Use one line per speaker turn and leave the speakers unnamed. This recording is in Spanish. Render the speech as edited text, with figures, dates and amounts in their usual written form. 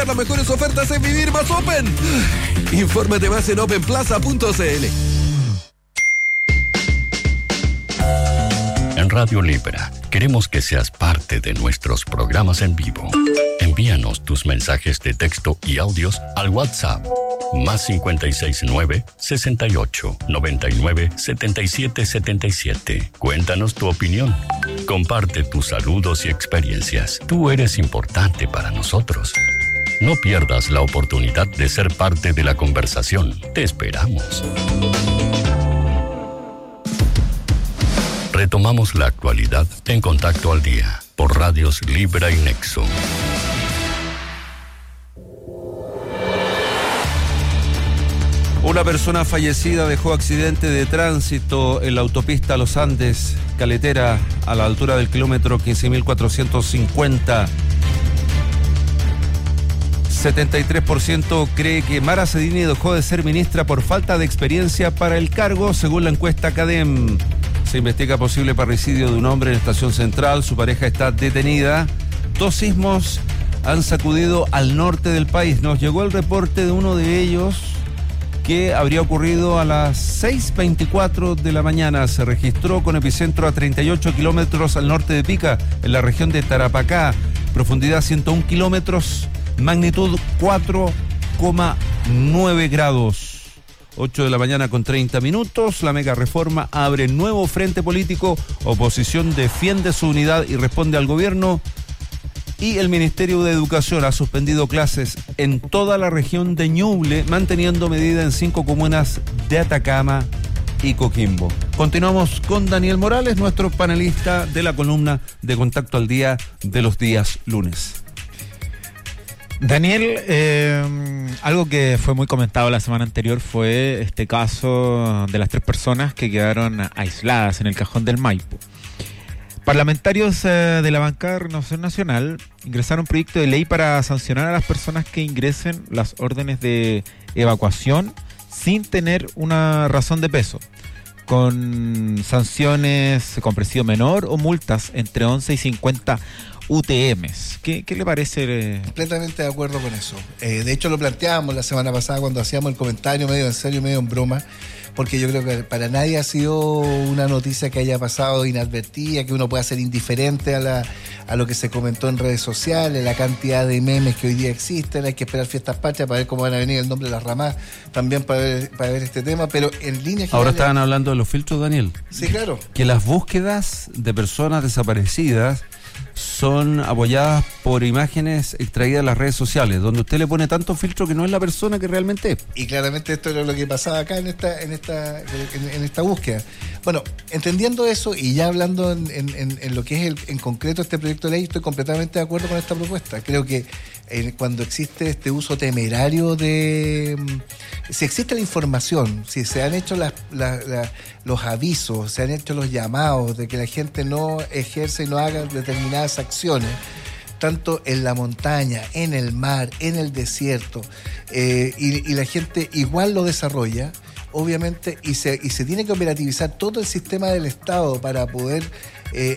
Las mejores ofertas en Vivir Más Open. Infórmate más en openplaza.cl.
En Radio Libra, queremos que seas parte de nuestros programas en vivo. Envíanos tus mensajes de texto y audios al WhatsApp más 569 68 99 77 77. Cuéntanos tu opinión. Comparte tus saludos y experiencias. Tú eres importante para nosotros. No pierdas la oportunidad de ser parte de la conversación. Te esperamos. Retomamos la actualidad en Contacto al Día por Radios Libra y Nexo.
Una persona fallecida dejó accidente de tránsito en la autopista Los Andes, Caletera, a la altura del kilómetro 15.450. 73% cree que Mara Cedini dejó de ser ministra por falta de experiencia para el cargo, según la encuesta CADEM. Se investiga posible parricidio de un hombre en Estación Central. Su pareja está detenida. 2 sismos han sacudido al norte del país. Nos llegó el reporte de uno de ellos que habría ocurrido a las 6:24 de la mañana. Se registró con epicentro a 38 kilómetros al norte de Pica, en la región de Tarapacá. Profundidad 101 kilómetros. Magnitud 4,9 grados. 8 de la mañana con 30 minutos. La mega reforma abre nuevo frente político. Oposición defiende su unidad y responde al gobierno. Y el Ministerio de Educación ha suspendido clases en toda la región de Ñuble, manteniendo medida en 5 comunas de Atacama y Coquimbo. Continuamos con Daniel Morales, nuestro panelista de la columna de Contacto al Día de los días lunes.
Daniel, algo que fue muy comentado la semana anterior fue este caso de las 3 personas que quedaron aisladas en el cajón del Maipo. Parlamentarios de la bancada de Renovación Nacional ingresaron un proyecto de ley para sancionar a las personas que ingresen las órdenes de evacuación sin tener una razón de peso, con sanciones con presidio menor o multas entre 11 y 50 UTMs. ¿Qué le parece?
Completamente de acuerdo con eso. De hecho, lo planteábamos la semana pasada cuando hacíamos el comentario medio en serio, medio en broma, porque yo creo que para nadie ha sido una noticia que haya pasado inadvertida, que uno pueda ser indiferente a lo que se comentó en redes sociales, la cantidad de memes que hoy día existen. Hay que esperar Fiestas Patrias para ver cómo van a venir el nombre de las ramas, también para ver este tema, pero en línea general.
Ahora estaban hablando de los filtros, Daniel.
Sí, claro.
Que las búsquedas de personas desaparecidas son apoyadas por imágenes extraídas de las redes sociales, donde usted le pone tanto filtro que no es la persona que realmente es.
Y claramente esto era lo que pasaba acá en esta búsqueda. Bueno, entendiendo eso y ya hablando en lo que es en concreto este proyecto de ley, estoy completamente de acuerdo con esta propuesta. Creo que cuando existe este uso temerario si existe la información, si se han hecho los avisos, se han hecho los llamados de que la gente no ejerce y no haga determinadas acciones, tanto en la montaña, en el mar, en el desierto, y la gente igual lo desarrolla, obviamente, y se tiene que operativizar todo el sistema del Estado para poder